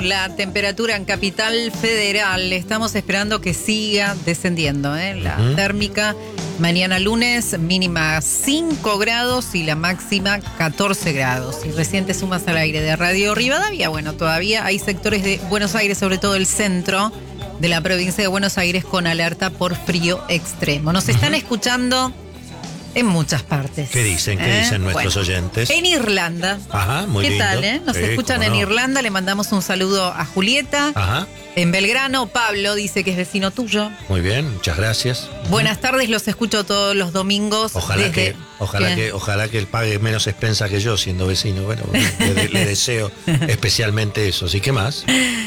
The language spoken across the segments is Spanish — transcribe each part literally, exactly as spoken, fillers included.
La temperatura en Capital Federal, estamos esperando que siga descendiendo, ¿eh? La uh-huh. térmica mañana lunes, mínima cinco grados y la máxima catorce grados. Y recién te sumas al aire de Radio Rivadavia. Bueno, todavía hay sectores de Buenos Aires, sobre todo el centro de la provincia de Buenos Aires, con alerta por frío extremo. Nos uh-huh. están escuchando en muchas partes. ¿Qué dicen? ¿Qué ¿Eh? dicen nuestros bueno, oyentes? En Irlanda. Ajá, muy ¿Qué lindo. tal, eh? Nos sí, escuchan en no. Irlanda. Le mandamos un saludo a Julieta. Ajá. En Belgrano, Pablo dice que es vecino tuyo. Muy bien, muchas gracias. Buenas tardes, los escucho todos los domingos. Ojalá desde... que, ojalá ¿Qué? que, ojalá que él pague menos expensa que yo siendo vecino. Bueno, le, le deseo especialmente eso. ¿Sí qué más?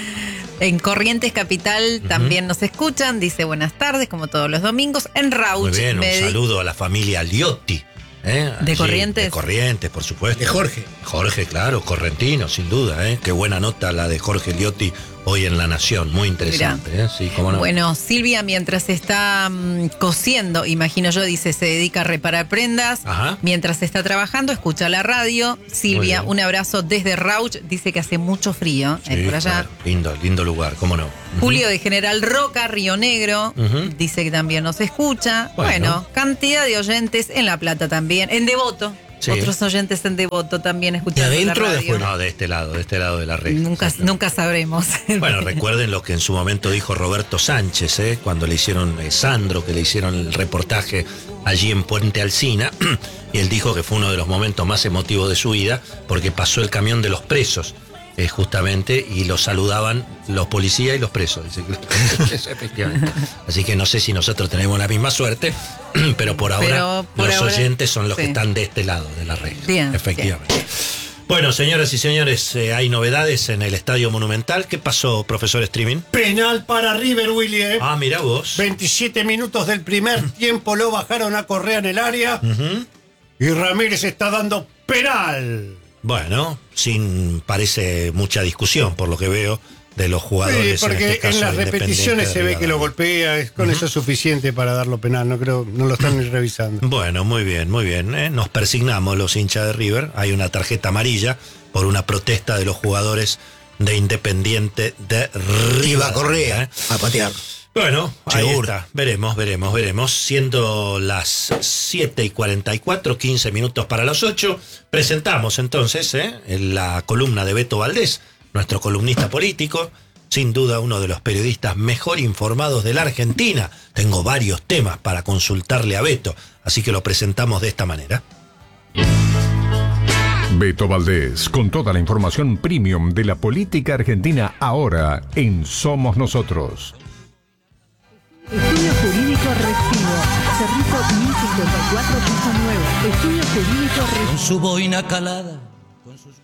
En Corrientes Capital uh-huh. también nos escuchan. Dice buenas tardes, como todos los domingos. En Rauch. Muy bien, un me... saludo a la familia Liotti. ¿Eh? ¿De Allí, Corrientes? De Corrientes, por supuesto. De Jorge. Jorge, claro, correntino, sin duda. ¿eh? Qué buena nota la de Jorge Liotti hoy en La Nación. Muy interesante. ¿eh? Sí, cómo no. Bueno, Silvia, mientras está um, cosiendo, imagino yo, dice, se dedica a reparar prendas. Ajá. Mientras está trabajando, escucha la radio. Silvia, un abrazo desde Rauch. Dice que hace mucho frío sí, eh, por allá. Claro. Lindo, lindo lugar, cómo no. Uh-huh. Julio de General Roca, Río Negro, uh-huh. dice que también nos escucha. Bueno. bueno, cantidad de oyentes en La Plata también. En Devoto. Sí. Otros oyentes en Devoto también escuchando ¿De adentro la radio. o de afuera? No, de este lado, de este lado de la red. Nunca, nunca sabremos. Bueno, recuerden lo que en su momento dijo Roberto Sánchez, ¿eh? cuando le hicieron, eh, Sandro, que le hicieron el reportaje allí en Puente Alsina, y él dijo que fue uno de los momentos más emotivos de su vida, porque pasó el camión de los presos, eh, justamente, y lo saludaban los policías y los presos. Dice que, efectivamente. Así que no sé si nosotros tenemos la misma suerte, pero por ahora pero por los ahora, oyentes son los sí. que están de este lado de la red. Bien, efectivamente. Bien. Bueno, señoras y señores, eh, hay novedades en el Estadio Monumental. ¿Qué pasó, profesor Streaming? Penal para River, Willy. ¿eh? Ah, mira vos. veintisiete minutos del primer tiempo lo bajaron a Correa en el área uh-huh. y Ramírez está dando penal. Bueno, sin parece mucha discusión por lo que veo de los jugadores. Sí, porque en, este caso, en las repeticiones se ve que lo golpea, es, con uh-huh. eso es suficiente para darlo penal, no creo, no lo están ni revisando. Bueno, muy bien, muy bien. ¿eh? Nos persignamos los hinchas de River. Hay una tarjeta amarilla por una protesta de los jugadores de Independiente de River. Iba Correa ¿eh? a patear. Bueno, ahí está. Veremos, veremos, veremos. Siendo las siete y cuarenta y cuatro, quince minutos para las ocho, presentamos entonces ¿eh? en la columna de Beto Valdés, nuestro columnista político, sin duda uno de los periodistas mejor informados de la Argentina. Tengo varios temas para consultarle a Beto, así que lo presentamos de esta manera. Beto Valdés, con toda la información premium de la política argentina, ahora en Somos Nosotros. Estudio Jurídico Recibo, Cerrito mil cincuenta y cuatro, piso nueve. Estudio Jurídico Recibo. Con su boina calada. Con sus...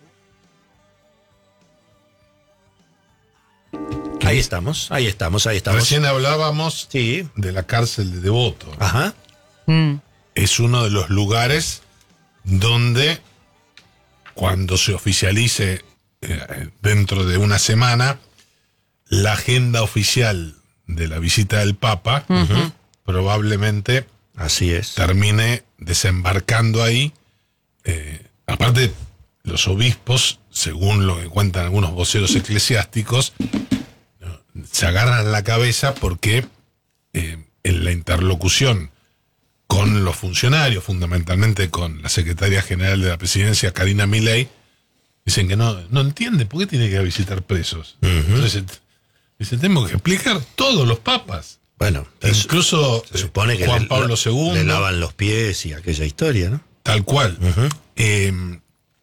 Ahí estamos, ahí estamos, ahí estamos. Recién hablábamos sí. de la cárcel de Devoto. Ajá. Mm. Es uno de los lugares donde, cuando se oficialice eh, dentro de una semana, la agenda oficial de la visita del Papa, uh-huh. probablemente así es. termine desembarcando ahí. Eh, aparte, los obispos, según lo que cuentan algunos voceros eclesiásticos, se agarran la cabeza porque eh, en la interlocución con los funcionarios, fundamentalmente con la secretaria general de la presidencia, Karina Milei, dicen que no, no entiende por qué tiene que ir a visitar presos. Uh-huh. Entonces, dice, tenemos que explicar todos los papas. Bueno, incluso se supone que Juan le, Pablo segundo. Le lavan los pies y aquella historia, ¿no? Tal cual. Uh-huh. Eh,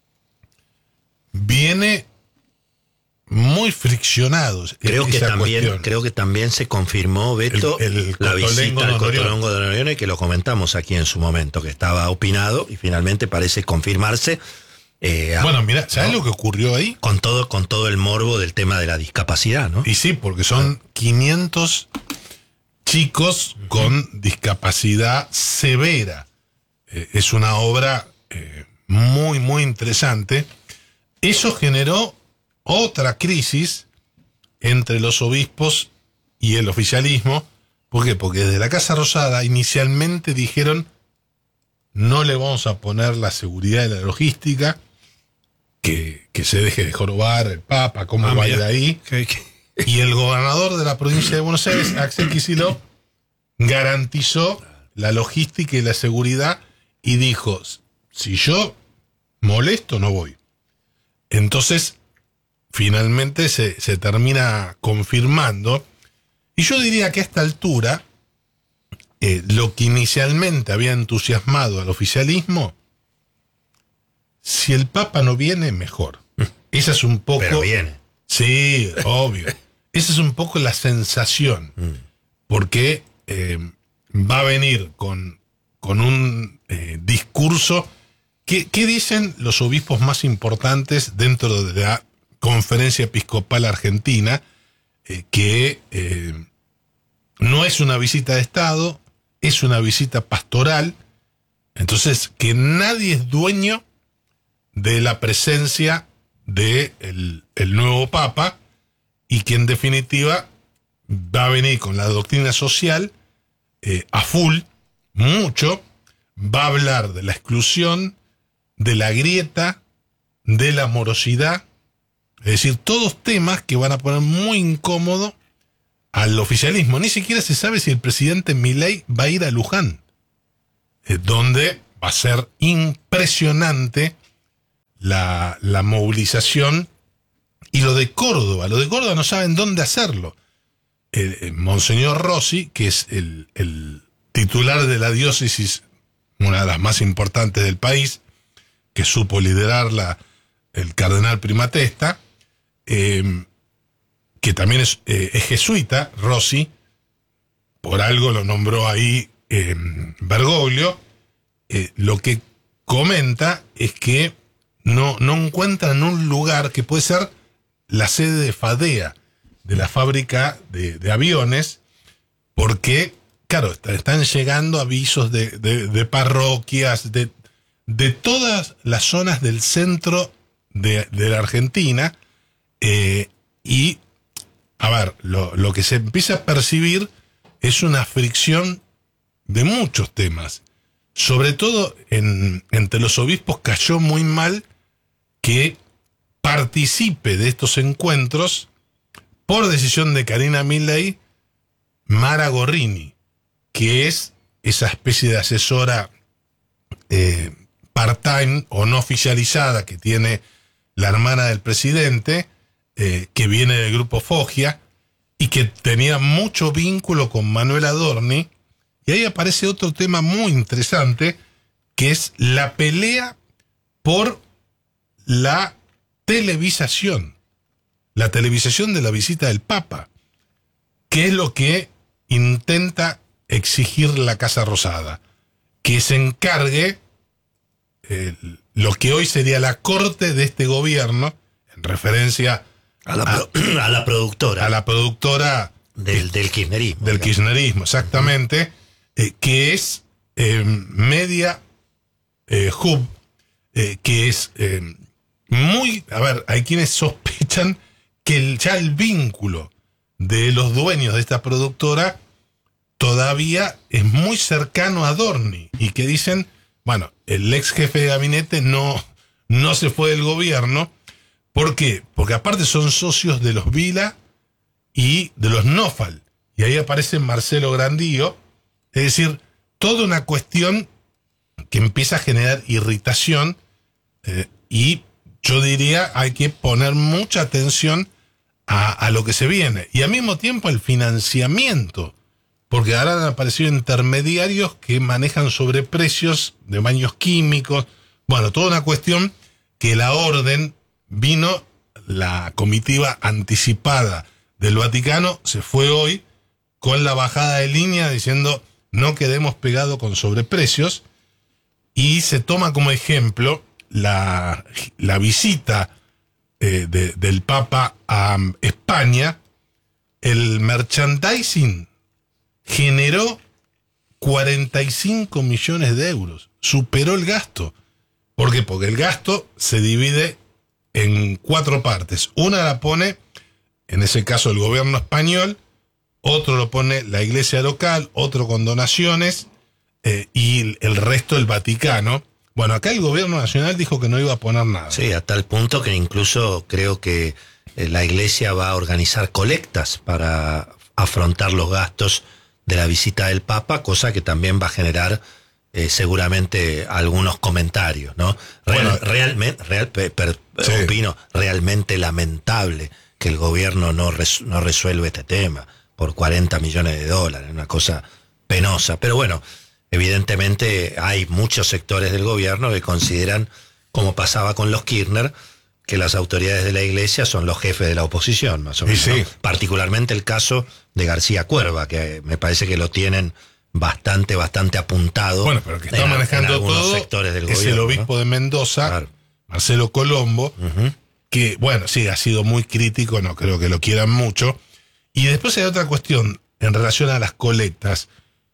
viene muy friccionado. Creo que también, cuestión. creo que también se confirmó, Beto, el, el la visita al Cotolongo de Norione, que lo comentamos aquí en su momento, que estaba opinado y finalmente parece confirmarse. Eh, bueno, mira, ¿sabes ¿no? lo que ocurrió ahí? Con todo, con todo el morbo del tema de la discapacidad, ¿no? Y sí, porque son quinientos chicos uh-huh. con discapacidad severa. Eh, es una obra eh, muy, muy interesante. Eso generó otra crisis entre los obispos y el oficialismo. ¿Por qué? Porque desde la Casa Rosada inicialmente dijeron: no le vamos a poner la seguridad y la logística que, que se deje de jorobar el Papa, cómo Ah, va a mira. ir ahí. ¿Qué- qué? Y el gobernador de la provincia de Buenos Aires, Axel Kicillof, garantizó la logística y la seguridad y dijo, si yo molesto, no voy. Entonces, finalmente se, se termina confirmando. Y yo diría que a esta altura, eh, lo que inicialmente había entusiasmado al oficialismo, si el Papa no viene, mejor. Esa es un poco... Pero viene. Sí, obvio. Esa es un poco la sensación. Porque eh, va a venir con, con un eh, discurso. ¿Qué, ¿Qué dicen los obispos más importantes dentro de la Conferencia Episcopal Argentina? Eh, que eh, no es una visita de Estado, es una visita pastoral. Entonces, que nadie es dueño de la presencia de el, el nuevo Papa, y que en definitiva va a venir con la doctrina social eh, a full, mucho, va a hablar de la exclusión, de la grieta, de la morosidad, es decir, todos temas que van a poner muy incómodo al oficialismo. Ni siquiera se sabe si el presidente Milei va a ir a Luján, eh, donde va a ser impresionante La, la movilización. Y lo de Córdoba, lo de Córdoba no saben dónde hacerlo. El, el Monseñor Rossi, que es el, el titular de la diócesis, una de las más importantes del país, que supo liderarla el cardenal Primatesta, eh, que también es, eh, es jesuita, Rossi, por algo lo nombró ahí eh, Bergoglio, eh, lo que comenta es que No, no encuentran un lugar que puede ser la sede de FADEA, de la fábrica de, de aviones, porque, claro, está, están llegando avisos de, de, de parroquias, de, de todas las zonas del centro de, de la Argentina, eh, y, a ver, lo, lo que se empieza a percibir es una fricción de muchos temas. Sobre todo en, entre los obispos cayó muy mal que participe de estos encuentros, por decisión de Karina Milei, Mara Gorrini, que es esa especie de asesora eh, part-time o no oficializada que tiene la hermana del presidente, eh, que viene del grupo Foggia y que tenía mucho vínculo con Manuel Adorni. Y ahí aparece otro tema muy interesante, que es la pelea por la televisación, la televisación de la visita del Papa, que es lo que intenta exigir la Casa Rosada, que se encargue eh, lo que hoy sería la corte de este gobierno, en referencia A la, a, pro, a la productora. A la productora del, del kirchnerismo. Del kirchnerismo, exactamente, eh, que es eh, Media eh, Hub, eh, que es eh, muy... A ver, hay quienes sospechan que el, ya el vínculo de los dueños de esta productora todavía es muy cercano a Adorni, y que dicen, bueno, el ex jefe de gabinete no, no se fue del gobierno. ¿Por qué? Porque aparte son socios de los Vila y de los Nofal. Y ahí aparece Marcelo Grandío. Es decir, toda una cuestión que empieza a generar irritación. Eh, y yo diría, hay que poner mucha atención a, a lo que se viene. Y al mismo tiempo el financiamiento. Porque ahora han aparecido intermediarios que manejan sobreprecios de baños químicos. Bueno, toda una cuestión que la orden... Vino la comitiva anticipada del Vaticano, se fue hoy con la bajada de línea diciendo no quedemos pegados con sobreprecios, y se toma como ejemplo la, la visita eh, de, del Papa a España. El merchandising generó cuarenta y cinco millones de euros, superó el gasto. ¿Por qué? Porque el gasto se divide en cuatro partes. Una la pone, en ese caso, el gobierno español, otro lo pone la iglesia local, otro con donaciones, eh, y el resto el Vaticano. Bueno, acá el gobierno nacional dijo que no iba a poner nada. Sí, a tal punto que incluso creo que eh, la iglesia va a organizar colectas para afrontar los gastos de la visita del Papa, cosa que también va a generar eh, seguramente algunos comentarios, ¿no? Real, Bueno, realmente, real, per, per, sí. opino, realmente lamentable que el gobierno no, res, no resuelve este tema por cuarenta millones de dólares, una cosa penosa. Pero bueno, evidentemente hay muchos sectores del gobierno que consideran, como pasaba con los Kirchner, que las autoridades de la iglesia son los jefes de la oposición, más o menos. Sí, sí. ¿no? Particularmente el caso de García Cuerva, que me parece que lo tienen bastante, bastante apuntado. Bueno, pero que está en, manejando en algunos todo sectores del es gobierno, el obispo ¿no? de Mendoza, Claro. Marcelo Colombo, Uh-huh. que, bueno, sí, ha sido muy crítico, no creo que lo quieran mucho. Y después hay otra cuestión en relación a las colectas.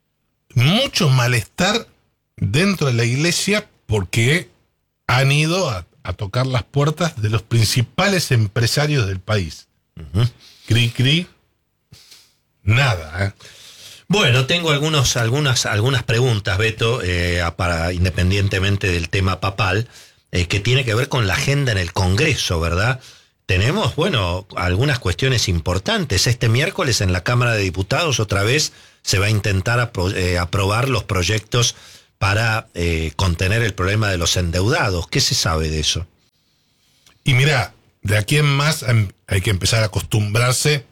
Mucho malestar dentro de la iglesia porque han ido a, a tocar las puertas de los principales empresarios del país. Uh-huh. Cri, cri, nada, ¿eh? Bueno, tengo algunos, algunas, algunas preguntas, Beto, eh, para, independientemente del tema papal, eh, que tiene que ver con la agenda en el Congreso, ¿verdad? Tenemos, bueno, algunas cuestiones importantes. Este miércoles en la Cámara de Diputados otra vez se va a intentar apro- eh, aprobar los proyectos para eh, contener el problema de los endeudados. ¿Qué se sabe de eso? Y mira, de aquí en más em, hay que empezar a acostumbrarse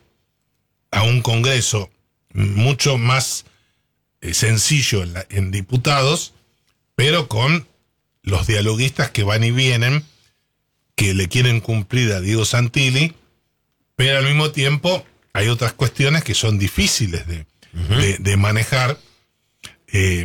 a un Congreso mucho más eh, sencillo en, la, en diputados, pero con los dialoguistas que van y vienen, que le quieren cumplir a Diego Santilli, pero al mismo tiempo hay otras cuestiones que son difíciles de, uh-huh. de, de manejar. Eh,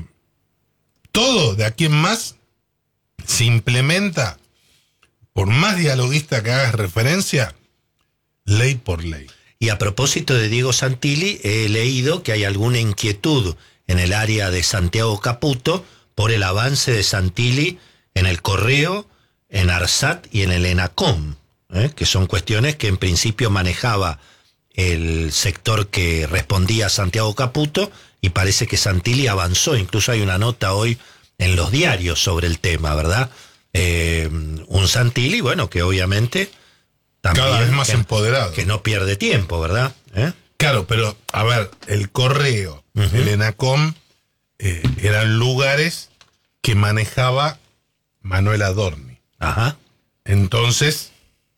todo de aquí en más se implementa, por más dialoguista que hagas referencia, ley por ley. Y a propósito de Diego Santilli, he leído que hay alguna inquietud en el área de Santiago Caputo por el avance de Santilli en el Correo, en ARSAT y en el ENACOM, ¿eh? que son cuestiones que en principio manejaba el sector que respondía a Santiago Caputo, y parece que Santilli avanzó. Incluso hay una nota hoy en los diarios sobre el tema, ¿verdad? Eh, un Santilli, bueno, que obviamente... También, cada vez más que, empoderado. Que no pierde tiempo, ¿verdad? ¿Eh? Claro, pero, a ver, el Correo, uh-huh. el ENACOM, eh, eran lugares que manejaba Manuel Adorni. Ajá. Entonces,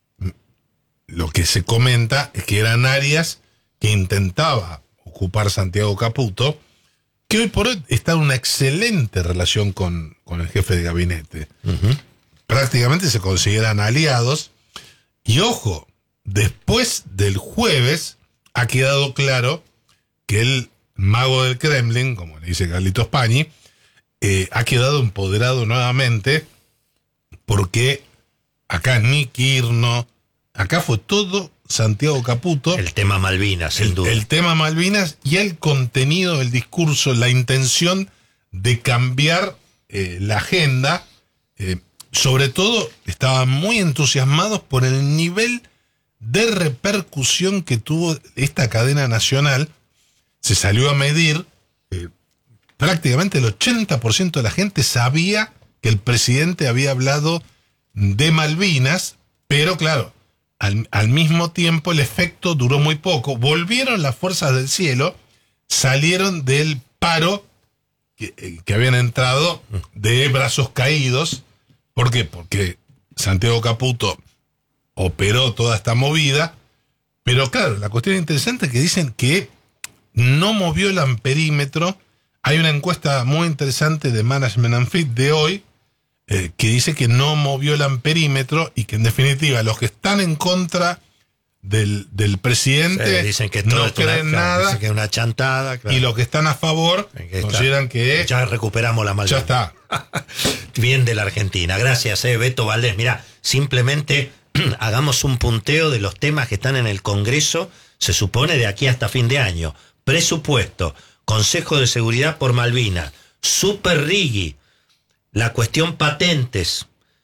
lo que se comenta es que eran áreas que intentaba ocupar Santiago Caputo, que hoy por hoy está en una excelente relación con, con el jefe de gabinete. Uh-huh. Prácticamente se consideran aliados. Y ojo, después del jueves ha quedado claro que el mago del Kremlin, como le dice Carlitos Pañi, eh, ha quedado empoderado nuevamente, porque acá ni Kirno, acá fue todo Santiago Caputo. El tema Malvinas, sin el, duda. El tema Malvinas y el contenido del discurso, la intención de cambiar eh, la agenda. Eh, sobre todo, estaban muy entusiasmados por el nivel de repercusión que tuvo esta cadena nacional. Se salió a medir, eh, prácticamente el ochenta por ciento de la gente sabía que el presidente había hablado de Malvinas, pero claro, al, al mismo tiempo el efecto duró muy poco. Volvieron las fuerzas del cielo, salieron del paro que, que habían entrado de brazos caídos. ¿Por qué? Porque Santiago Caputo operó toda esta movida, pero claro, la cuestión interesante es que dicen que no movió el amperímetro. Hay una encuesta muy interesante de Management and Fit de hoy, eh, que dice que no movió el amperímetro y que en definitiva los que están en contra del, del presidente sí, dicen que todo no creen una, nada, dicen que es una chantada, claro. Y los que están a favor que consideran está, que ya recuperamos la Malvinas. Ya está. Bien de la Argentina. Gracias, eh, Beto Valdés. Mira, simplemente hagamos un punteo de los temas que están en el Congreso, se supone de aquí hasta fin de año. Presupuesto, Consejo de Seguridad por Malvinas, Super Riggi, la cuestión patentes,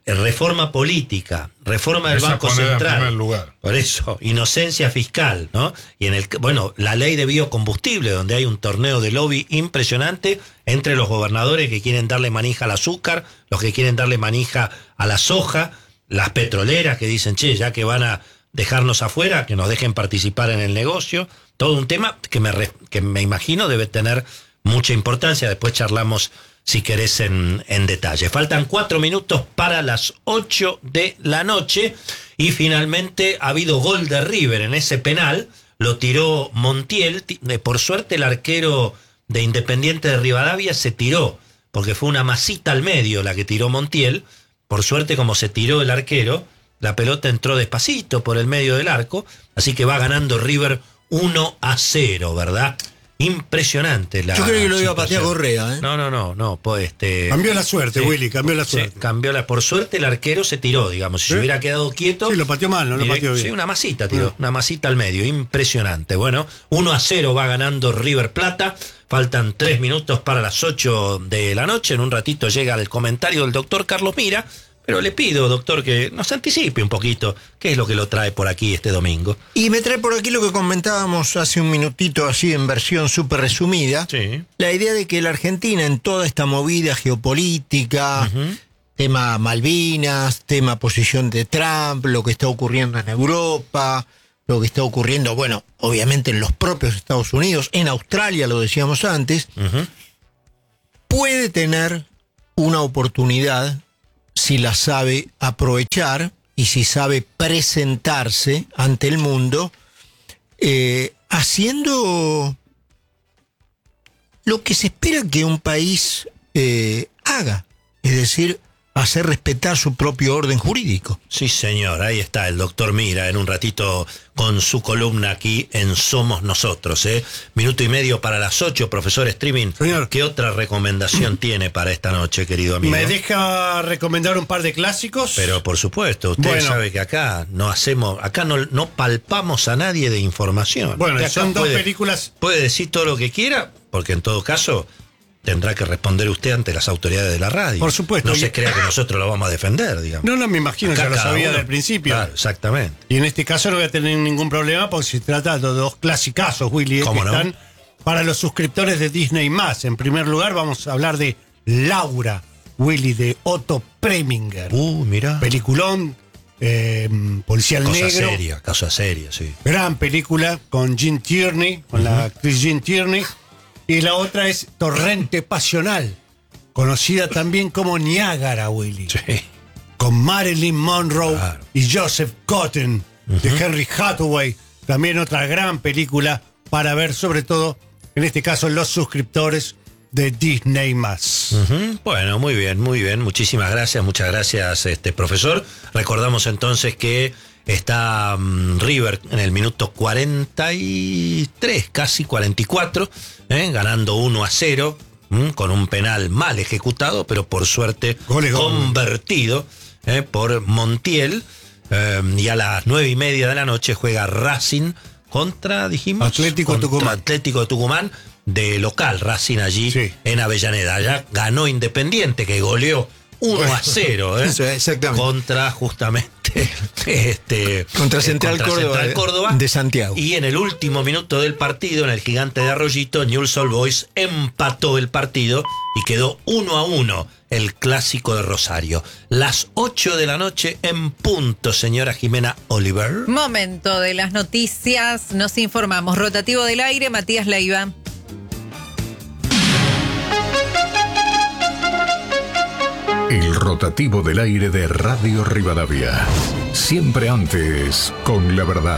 reforma política, reforma del Esa Banco poner en Central. primer lugar. Por eso, inocencia fiscal, ¿no? Y en el, bueno, la ley de biocombustible, donde hay un torneo de lobby impresionante entre los gobernadores que quieren darle manija al azúcar, los que quieren darle manija a la soja, las petroleras que dicen, che, ya que van a dejarnos afuera, que nos dejen participar en el negocio. Todo un tema que me, re, que me imagino debe tener mucha importancia. Después charlamos, si querés, en, en detalle. Faltan cuatro minutos para las ocho de la noche y finalmente ha habido gol de River en ese penal. Lo tiró Montiel. Por suerte el arquero de Independiente de Rivadavia se tiró, porque fue una masita al medio la que tiró Montiel. Por suerte, como se tiró el arquero, la pelota entró despacito por el medio del arco, así que va ganando River uno a cero, ¿verdad? Impresionante la Yo creo que lo iba a situación. patear Correa, ¿eh? No, no, no, no, pues este... Cambió la suerte, sí, Willy, cambió la sí, suerte. cambió la... Por suerte el arquero se tiró, digamos. Si ¿Sí? se hubiera quedado quieto... Sí, lo pateó mal, no lo direct- pateó bien. Sí, una masita tiró, No. una masita al medio, impresionante. Bueno, uno a cero va ganando River Plata. Faltan tres minutos para las ocho de la noche. En un ratito llega el comentario del doctor Carlos Mira. Pero le pido, doctor, que nos anticipe un poquito qué es lo que lo trae por aquí este domingo. Y me trae por aquí lo que comentábamos hace un minutito, así en versión súper resumida. Sí. La idea de que la Argentina, en toda esta movida geopolítica, Ujú. tema Malvinas, tema posición de Trump, lo que está ocurriendo en Europa, lo que está ocurriendo, bueno, obviamente en los propios Estados Unidos, en Australia, lo decíamos antes, Ujú. puede tener una oportunidad si la sabe aprovechar y si sabe presentarse ante el mundo, eh, haciendo lo que se espera que un país eh, haga, es decir, hacer respetar su propio orden jurídico. Sí, señor, ahí está el doctor Mira en un ratito con su columna aquí en Somos Nosotros, ¿eh? Minuto y medio para las ocho, profesor Streaming. Señor. ¿Qué otra recomendación tiene para esta noche, querido amigo? ¿Me deja recomendar un par de clásicos? Pero por supuesto, usted Bueno. sabe que acá no hacemos, acá no, no palpamos a nadie de información. Bueno, Usted acá son dos puede- películas. Puede decir todo lo que quiera, porque en todo caso tendrá que responder usted ante las autoridades de la radio. Por supuesto. No Y- se crea que nosotros lo vamos a defender, digamos. No, no, me imagino, Acá ya lo cada sabía uno- del principio. Claro, exactamente. Y en este caso no voy a tener ningún problema porque se trata de dos clasicazos, Willy, eh, ¿Cómo que no? están para los suscriptores de Disney más. En primer lugar, vamos a hablar de Laura, Willy, de Otto Preminger. Uh, mirá. Peliculón, eh, policial Cosa negro. seria, cosa seria, sí. Gran película con Gene Tierney, con la actriz Gene Tierney. Y la otra es Torrente Pasional, conocida también como Niágara, Willy. Sí. Con Marilyn Monroe Claro. y Joseph Cotton, de Henry Hathaway. También otra gran película para ver, sobre todo, en este caso, los suscriptores de Disney más. Ujú. Bueno, muy bien, muy bien. Muchísimas gracias, muchas gracias, este profesor. Recordamos entonces que está um, River en el minuto cuarenta y tres, casi cuarenta y cuatro, ¿eh? Ganando uno a cero, ¿m? Con un penal mal ejecutado, pero por suerte Gol es gol. convertido ¿eh? por Montiel. Eh, y a las nueve y media de la noche juega Racing contra, dijimos, Atlético contra Tucumán. Atlético de Tucumán, de local, Racing allí Sí. en Avellaneda. Allá ganó Independiente, que goleó uno a cero, ¿eh? Eso, exactamente. Contra justamente este Contra eh, Central Córdoba Central de- Córdoba de Santiago. Y en el último minuto del partido, en el Gigante de Arroyito, Newell's Old Boys empató el partido y quedó uno a uno el clásico de Rosario. Las ocho de la noche en punto, señora Jimena Oliver. Momento de las noticias, nos informamos. Rotativo del aire, Matías Leiva. El rotativo del aire de Radio Rivadavia. Siempre antes, con la verdad.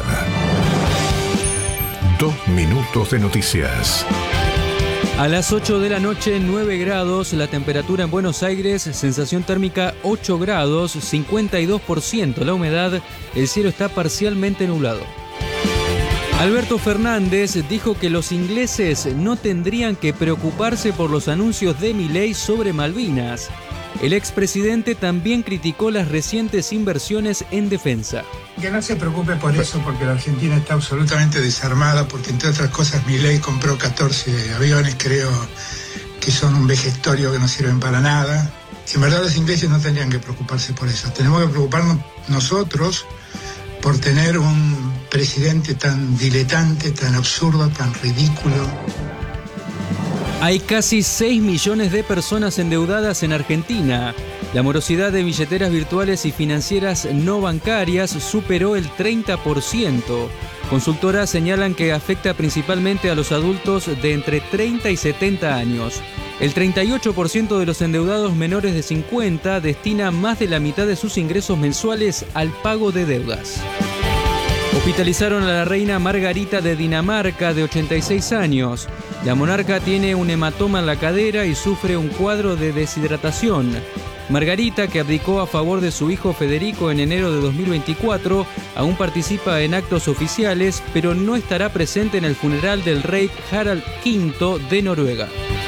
Dos minutos de noticias. A las ocho de la noche, nueve grados, la temperatura en Buenos Aires, sensación térmica ocho grados, cincuenta y dos por ciento la humedad, el cielo está parcialmente nublado. Alberto Fernández dijo que los ingleses no tendrían que preocuparse por los anuncios de Milei sobre Malvinas. El expresidente también criticó las recientes inversiones en defensa. Que no se preocupe por eso, porque la Argentina está absolutamente desarmada, porque entre otras cosas Milei compró catorce aviones, creo que son un vejestorio que no sirven para nada. En verdad los ingleses no tendrían que preocuparse por eso. Tenemos que preocuparnos nosotros por tener un presidente tan diletante, tan absurdo, tan ridículo. Hay casi seis millones de personas endeudadas en Argentina. La morosidad de billeteras virtuales y financieras no bancarias superó el treinta por ciento. Consultoras señalan que afecta principalmente a los adultos de entre treinta y setenta años. El treinta y ocho por ciento de los endeudados menores de cincuenta destina más de la mitad de sus ingresos mensuales al pago de deudas. Hospitalizaron a la reina Margarita de Dinamarca, de ochenta y seis años. La monarca tiene un hematoma en la cadera y sufre un cuadro de deshidratación. Margarita, que abdicó a favor de su hijo Federico en enero de dos mil veinticuatro, aún participa en actos oficiales, pero no estará presente en el funeral del rey Harald quinto de Noruega.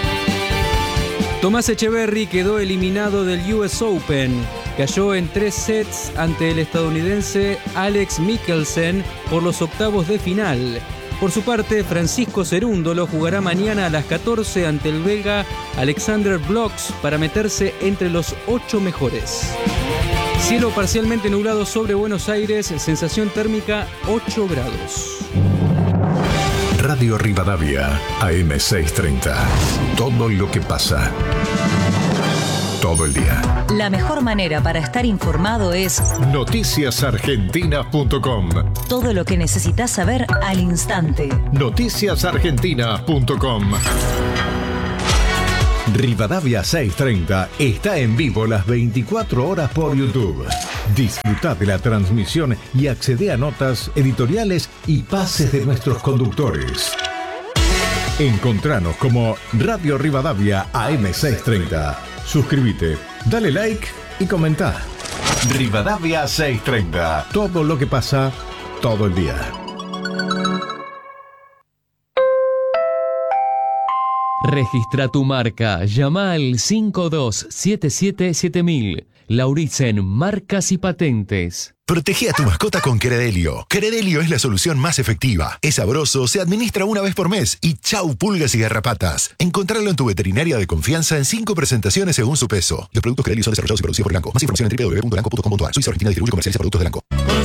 Tomás Echeverry quedó eliminado del U S Open. Cayó en tres sets ante el estadounidense Alex Michelsen por los octavos de final. Por su parte, Francisco Cerúndolo jugará mañana a las catorce ante el belga Alexander Blocks para meterse entre los ocho mejores. Cielo parcialmente nublado sobre Buenos Aires, sensación térmica ocho grados. Radio Rivadavia, A M seiscientos treinta. Todo lo que pasa. Todo el día. La mejor manera para estar informado es noticias argentinas punto com. Todo lo que necesitas saber al instante. noticias argentinas punto com. Rivadavia seiscientos treinta está en vivo las veinticuatro horas por YouTube. Disfruta de la transmisión y accede a notas, editoriales y pases de nuestros conductores. Encontranos como Radio Rivadavia A M seiscientos treinta. Suscríbete, dale like y comenta. Rivadavia seiscientos treinta. Todo lo que pasa, todo el día. Registra tu marca. Llama al cinco dos siete siete siete mil. Lauritzen Marcas y Patentes. Protege a tu mascota con Credelio. Credelio es la solución más efectiva. Es sabroso, se administra una vez por mes y chau pulgas y garrapatas. Encontrarlo en tu veterinaria de confianza en cinco presentaciones según su peso. Los productos Credelio son desarrollados y producidos por Elanco. Más información en doble u doble u doble u punto elanco punto com punto a r. Suiza Argentina distribuye comerciales a productos de Elanco.